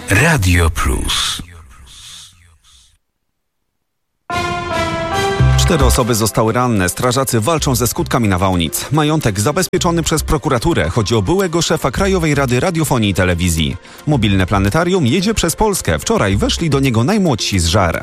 Radio Plus. 4 osoby zostały ranne. Strażacy walczą ze skutkami nawałnic. Majątek zabezpieczony przez prokuraturę. Chodzi o byłego szefa Krajowej Rady Radiofonii i Telewizji. Mobilne planetarium jedzie przez Polskę. Wczoraj weszli do niego najmłodsi z żar.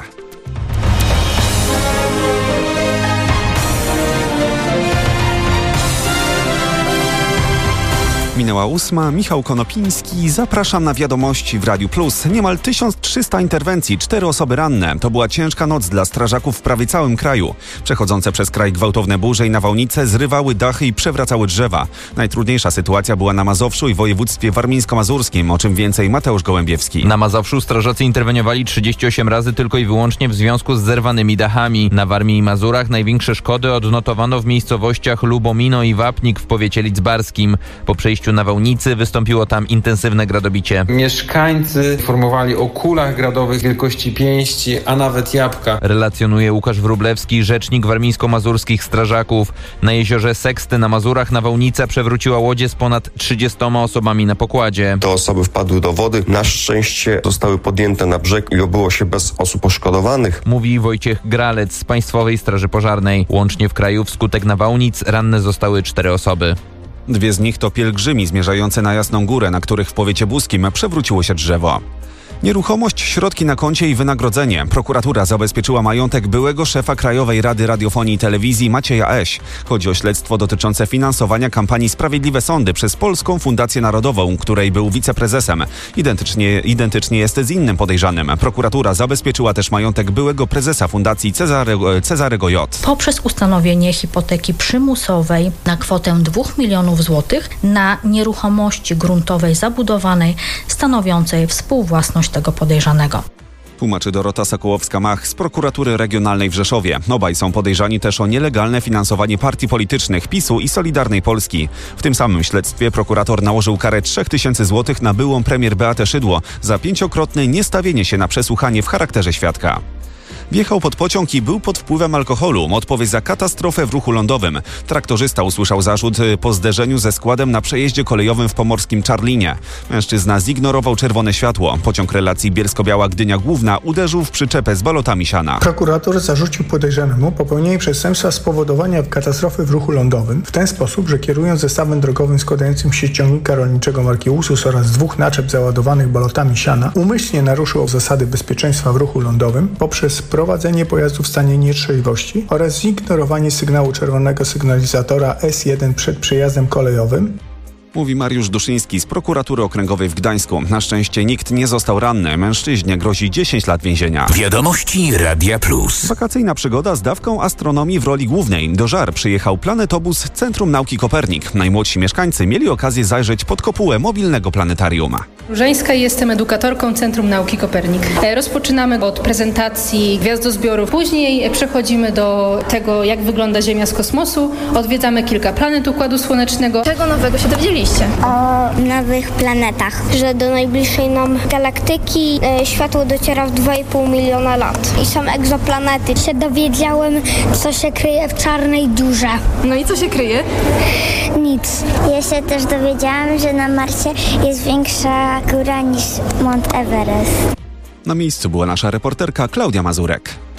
Minęła 8. Michał Konopiński. Zapraszam na wiadomości w Radiu Plus. Niemal 1300 interwencji, 4 osoby ranne. To była ciężka noc dla strażaków w prawie całym kraju. Przechodzące przez kraj gwałtowne burze i nawałnice zrywały dachy i przewracały drzewa. Najtrudniejsza sytuacja była na Mazowszu i województwie warmińsko-mazurskim. O czym więcej Mateusz Gołębiewski. Na Mazowszu strażacy interweniowali 38 razy tylko i wyłącznie w związku z zerwanymi dachami. Na Warmii i Mazurach największe szkody odnotowano w miejscowościach Lubomino i Wapnik w powiecie lidzbarskim. Po przejściu nawałnicy wystąpiło tam intensywne gradobicie. Mieszkańcy informowali o kulach gradowych wielkości pięści, a nawet jabłka. Relacjonuje Łukasz Wróblewski, rzecznik warmińsko-mazurskich strażaków. Na jeziorze Seksty na Mazurach nawałnica przewróciła łodzie z ponad 30 osobami na pokładzie. Te osoby wpadły do wody. Na szczęście zostały podjęte na brzeg i obyło się bez osób poszkodowanych. Mówi Wojciech Gralec z Państwowej Straży Pożarnej. Łącznie w kraju wskutek nawałnic ranne zostały 4 osoby. 2 z nich to pielgrzymi zmierzający na Jasną Górę, na których w powiecie buskim przewróciło się drzewo. Nieruchomość, środki na koncie i wynagrodzenie. Prokuratura zabezpieczyła majątek byłego szefa Krajowej Rady Radiofonii i Telewizji Macieja Eś. Chodzi o śledztwo dotyczące finansowania kampanii Sprawiedliwe Sądy przez Polską Fundację Narodową, której był wiceprezesem. Identycznie jest z innym podejrzanym. Prokuratura zabezpieczyła też majątek byłego prezesa Fundacji Cezarego J. Poprzez ustanowienie hipoteki przymusowej na kwotę 2 milionów złotych na nieruchomości gruntowej zabudowanej stanowiącej współwłasność tego podejrzanego. Tłumaczy Dorota Sokołowska-Mach z prokuratury regionalnej w Rzeszowie. Obaj są podejrzani też o nielegalne finansowanie partii politycznych PiS-u i Solidarnej Polski. W tym samym śledztwie prokurator nałożył karę 3000 zł na byłą premier Beatę Szydło za 5-krotne niestawienie się na przesłuchanie w charakterze świadka. Wjechał pod pociąg i był pod wpływem alkoholu. Odpowiedź za katastrofę w ruchu lądowym. Traktorzysta usłyszał zarzut po zderzeniu ze składem na przejeździe kolejowym w pomorskim Czarlinie. Mężczyzna zignorował czerwone światło. Pociąg relacji Bielsko-Biała Gdynia Główna uderzył w przyczepę z balotami siana. Prokurator zarzucił podejrzanemu popełnienie przestępstwa spowodowania katastrofy w ruchu lądowym w ten sposób, że kierując zestawem drogowym składającym się z ciągnika rolniczego marki Ursus oraz 2 naczep załadowanych balotami siana umyślnie naruszył zasady bezpieczeństwa w ruchu lądowym poprzez prowadzenie pojazdu w stanie nietrzeźwości oraz zignorowanie sygnału czerwonego sygnalizatora S1 przed przejazdem kolejowym. Mówi Mariusz Duszyński z prokuratury okręgowej w Gdańsku. Na szczęście nikt nie został ranny. Mężczyźnie grozi 10 lat więzienia. Wiadomości Radia Plus. Wakacyjna przygoda z dawką astronomii w roli głównej. Do Żar przyjechał planetobus Centrum Nauki Kopernik. Najmłodsi mieszkańcy mieli okazję zajrzeć pod kopułę mobilnego planetarium. Różańska, jestem edukatorką Centrum Nauki Kopernik. Rozpoczynamy od prezentacji gwiazdozbiorów. Później przechodzimy do tego, jak wygląda Ziemia z kosmosu. Odwiedzamy kilka planet Układu Słonecznego. Czego nowego się dowiedzieliście? O nowych planetach. Że do najbliższej nam galaktyki światło dociera w 2,5 miliona lat. I są egzoplanety. Się dowiedziałem, co się kryje w czarnej dziurze. No i co się kryje? Nic. Ja się też dowiedziałam, że na Marsie jest większa góra niż Mount Everest. Na miejscu była nasza reporterka Klaudia Mazurek.